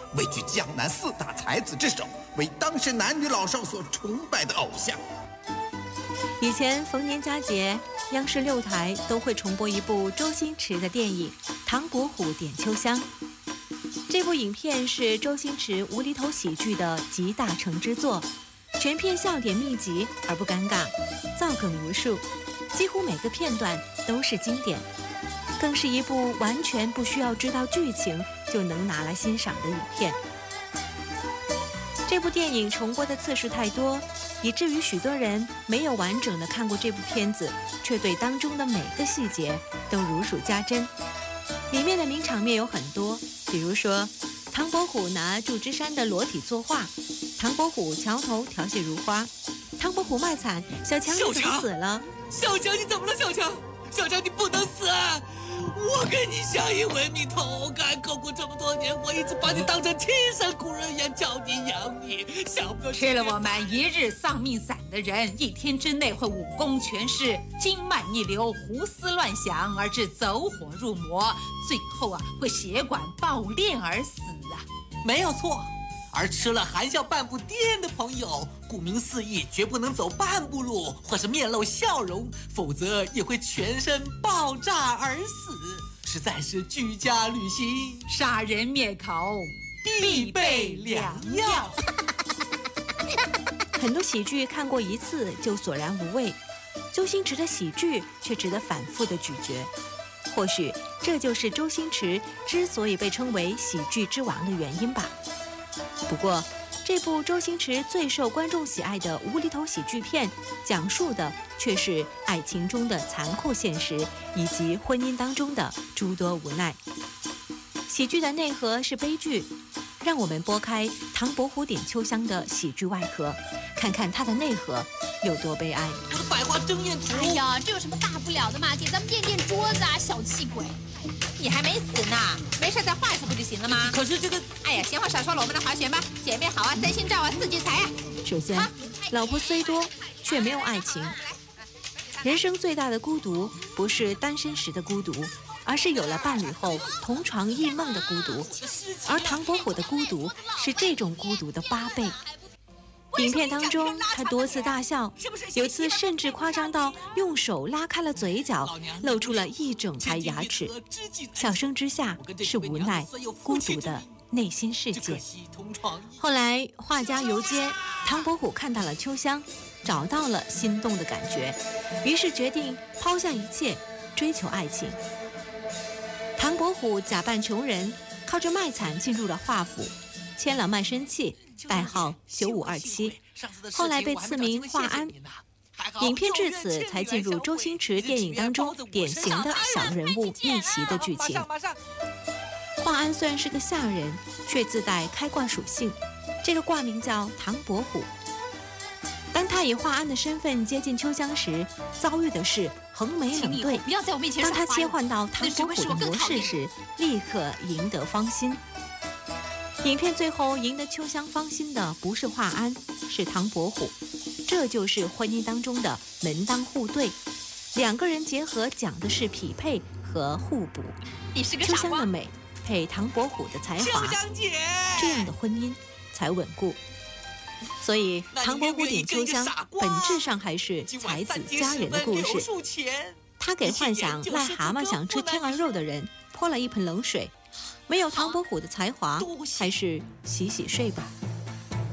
位居江南4大才子之首，为当时男女老少所崇拜的偶像。 以前逢年佳节，央视6台都会重播一部周星驰的电影《唐伯虎点秋香》。这部影片是周星驰无厘头喜剧的集大成之作，全片笑点密集而不尴尬，造梗无数，几乎每个片段都是经典，更是一部完全不需要知道剧情就能拿来欣赏的影片。这部电影重播的次数太多，以至于许多人没有完整的看过这部片子，却对当中的每个细节都如数家珍。里面的名场面有很多，比如说唐伯虎拿祝枝山的裸体作画，唐伯虎桥头调戏如花，唐伯虎卖惨，小强你怎么死了？ 小强你怎么了？小强你不能死啊！我跟你相依为命，同甘共苦这么多年，我一直把你当成亲生骨肉一样教你养你，想不到吃了我们1日丧命散的人，1天之内会武功全失，经脉逆流，胡思乱想，而致走火入魔，最后会血管爆裂而死啊！ 没有错。而吃了含笑半步癫的朋友，顾名思义，绝不能走半步路，或是面露笑容，否则也会全身爆炸而死，实在是居家旅行杀人灭口必备良药。 很多喜剧看过一次就索然无味，周星驰的喜剧却值得反复的咀嚼。或许这就是周星驰之所以被称为喜剧之王的原因吧。不过，这部周星驰最受观众喜爱的无厘头喜剧片，讲述的却是爱情中的残酷现实，以及婚姻当中的诸多无奈。喜剧的内核是悲剧，让我们拨开《唐伯虎点秋香》的喜剧外壳，看看它的内核有多悲哀。 我的百花争艳图！ 哎呀，这有什么大不了的嘛？给咱们垫垫桌子啊，小气鬼！ 你还没死呢，没事再画一次不就行了吗？ 可是这个…… 哎呀，闲话少说了，我们来划拳吧！姐妹好啊，3星照啊，4聚财啊！ 首先，老婆虽多，却没有爱情。人生最大的孤独，不是单身时的孤独，而是有了伴侣后同床异梦的孤独。而唐伯虎的孤独，是这种孤独的8倍。影片当中，他多次大笑，有次甚至夸张到用手拉开了嘴角，露出了一整排牙齿。笑声之下是无奈、孤独的内心世界。后来画家游街，唐伯虎看到了秋香，找到了心动的感觉，于是决定抛下一切，追求爱情。唐伯虎假扮穷人，靠着卖惨进入了画府，签了卖身契，代号9527，后来被赐名华安。影片至此才进入周星驰电影当中典型的小人物逆袭的剧情。华安虽然是个下人，却自带开挂属性，这个挂名叫唐伯虎。当他以华安的身份接近秋香时，遭遇的是横眉冷对。 不要在我面前当他切换到唐伯虎的模式时，立刻赢得芳心。影片最后赢得秋香芳心的不是华安，是唐伯虎。这就是婚姻当中的门当户对，两个人结合讲的是匹配和互补。 你是个秋香的美配唐伯虎的才华，这样的婚姻才稳固。所以唐伯虎点秋香本质上还是才子佳人的故事，他给幻想癞蛤蟆想吃天鹅肉的人泼了一盆冷水。没有唐伯虎的才华，还是洗洗睡吧。